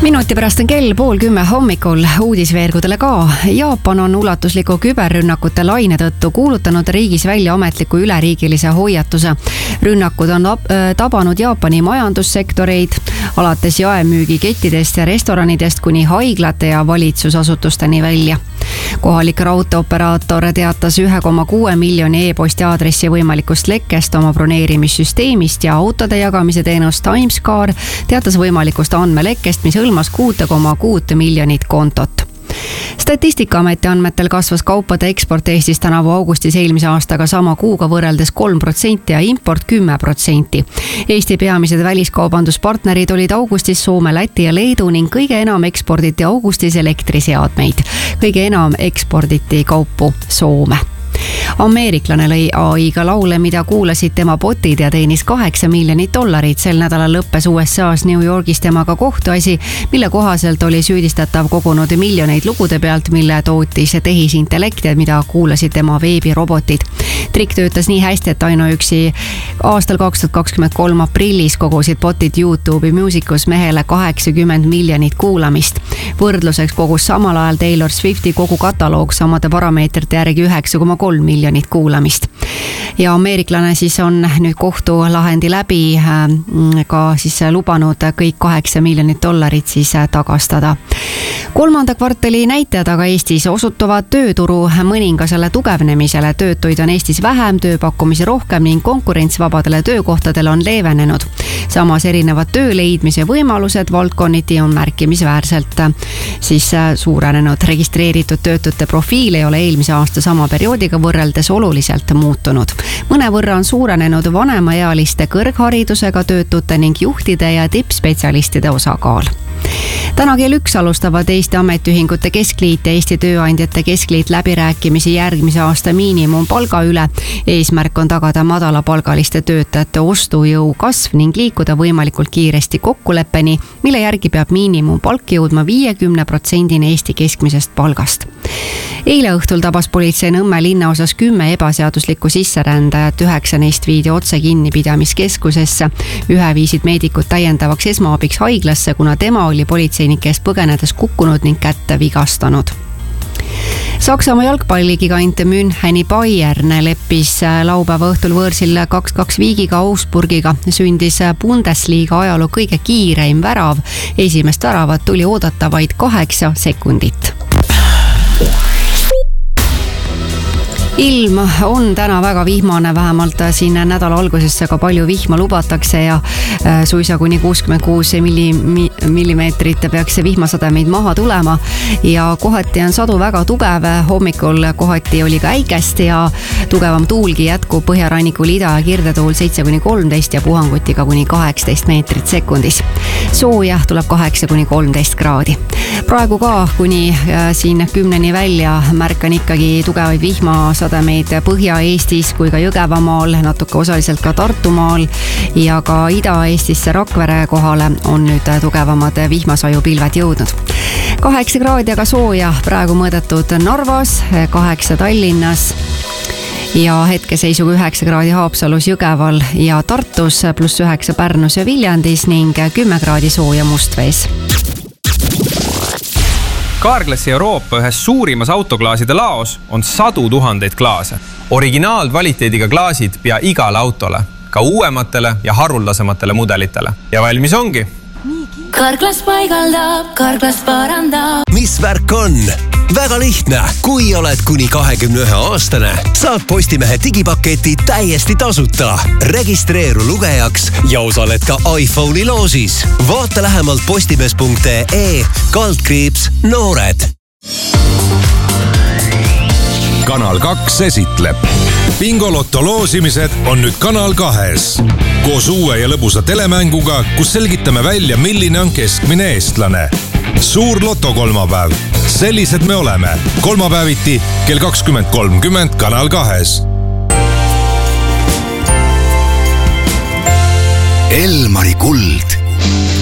Minuti pärast on kell 9:30 hommikul uudisveergudele ka. Jaapan on ulatusliku küberrünnakute laine tõttu kuulutanud riigis välja ametliku üleriigilise hoiatuse. Rünnakud on tabanud Jaapani majandussektoreid, alates jaemüügikettidest ja restoranidest kuni haiglate ja valitsusasutusteni välja. Kohalik raudteeoperaator teatas 1,6 miljoni e-posti aadressi võimalikust lekkest oma broneerimissüsteemist ja autode jagamise teenus Timescar teatas võimalikust andmelekkest, mis hõlmas 6,6 miljonit kontot. Statistikaameti andmetel kasvas kaupade eksport Eestis tänavu augustis eelmise aastaga sama kuuga võrreldes 3% ja import 10%. Eesti peamised väliskaubanduspartnerid olid augustis Soome, Läti ja Leedu ning kõige enam eksporditi augustis elektriseadmeid. Kõige enam eksporditi kaupu Soome. Ameeriklane lõi AI-ga laule, mida kuulasid tema botid ja teenis $8 miljonit. Sel nädalal lõppes USA's New Yorgis temaga kohtuasi, mille kohaselt oli süüdistatav kogunud miljoneid lugude pealt, mille tootis tehisintellekt ja mida kuulasid tema veebirobotid. Trikk töötas nii hästi, et ainuüksi aastal 2023 aprillis kogusid botid YouTube'i Musicus mehele 80 miljonit kuulamist. Võrdluseks kogus samal ajal Taylor Swifti kogu kataloog samade parameetrite järgi 9,3 miljonit kuulamist. Ja ameeriklane siis on nüüd kohtulahendi läbi ka siis lubanud kõik $8 miljonit siis tagastada. Kolmanda kvartali näitajad aga Eestis osutuvad tööturu mõningasele tugevnemisele. Töötuid on Eestis vähem, tööpakkumisi rohkem ning konkurents vabadele töökohtadele on leevenenud. Samas erinevad töö leidmise võimalused valdkonniti on märkimisväärselt siis suurenenud. Registreeritud töötute profiil ei ole eelmise aasta sama perioodiga võrreldes oluliselt muutunud. Mõnevõrra on suurenenud vanemaealiste kõrgharidusega töötute ning juhtide ja tippspetsialistide osakaal. Täna kell 1 alustavad Eesti Ametiühingute Keskliit ja Eesti Tööandjate Keskliit läbirääkimisi järgmise aasta miinimumpalga üle. Eesmärk on tagada madalapalgaliste töötajate ostujõu kasv ning liikuda võimalikult kiiresti kokkuleppeni, mille järgi peab miinimumpalk jõudma 50% Eesti keskmisest palgast. Eile õhtul tabas politsei Nõmme linnaosas 10 ebaseaduslikku sisserändajat, 9 neist viidi otse kinnipidamiskeskusesse. Ühe viisid meedikud täiendavaks esmaabiks haiglasse, kuna tema oli politseinikest põgenedes kukkunud ning kätte vigastanud. Saksamaa jalgpalligigant Müncheni Bayern leppis laupäeva õhtul võõrsil 2-2 viigiga Augsburgiga. Sündis Bundesliga ajaloo kõige kiireim värav. Esimest väravat tuli oodata vaid 8 sekundit. Ilm on täna väga vihmane, vähemalt siin nädala algusesse ka palju vihma lubatakse ja suisa kuni 66 millimeetrit peaks vihmasademeid maha tulema ja kohati on sadu väga tugev. Hommikul kohati oli ka äikest ja tugevam tuulgi jätkub põhjarannikul ida- ja kirdetuul 7-13 ja puhangutiga kuni 18 meetrit sekundis. Sooja tuleb 8-13 kraadi. Praegu ka kuni siin 10 välja märkan ikkagi tugevaid vihmasademeid Põhja-Eestis kui ka Jõgevamaal, natuke osaliselt ka Tartumaal ja ka Ida-Eestisse Rakvere kohale on nüüd tugevamad vihmasajupilved jõudnud. 8 kraadi aga sooja praegu mõõdetud Narvas, 8 Tallinnas ja hetkeseisuga 9 kraadi Haapsalus, Jõgeval ja Tartus, +9 Pärnus ja Viljandis ning 10 kraadi sooja Mustvees. Carglassi Euroopa ühes suurimas autoklaaside laos on sadu tuhandeid klaase. Originaalkvaliteediga klaasid pea igale autole, ka uuematele ja haruldasematele mudelitele. Ja valmis ongi. Carglass paigaldab, Carglass parandab. Mis värk on? Väga lihtne. Kui oled kuni 21-aastane, saad Postimehe digipaketi täiesti tasuta. Registreeru lugejaks ja osaled ka iPhone'i loosis. Vaata lähemalt postimees.ee/noored. Kanal 2 esitleb. Bingolotto loosimised on nüüd Kanal 2-s. Koos uue ja lõbusa telemänguga, kus selgitame välja, milline on keskmine eestlane. Suur lotokolmapäev. Sellised me oleme. Kolmapäeviti kell 20.30 Kanal 2-s. Elmari kuld.